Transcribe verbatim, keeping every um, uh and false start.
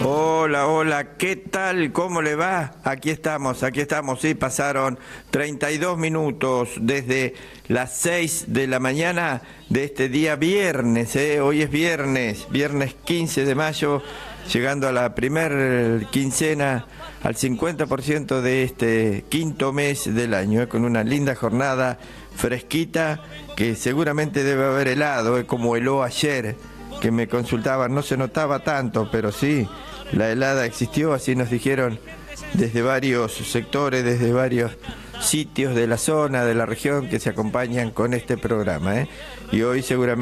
Hola, hola, ¿qué tal? ¿Cómo le va? Aquí estamos, aquí estamos, sí, pasaron treinta y dos minutos desde las seis de la mañana de este día viernes, ¿eh? Hoy es viernes, viernes quince de mayo, llegando a la primer quincena, al cincuenta por ciento de este quinto mes del año, ¿eh? Con una linda jornada fresquita que seguramente debe haber helado, ¿eh? Como heló ayer, que me consultaban, no se notaba tanto, pero sí, la helada existió, así nos dijeron desde varios sectores, desde varios sitios de la zona, de la región que se acompañan con este programa, ¿eh? Y hoy seguramente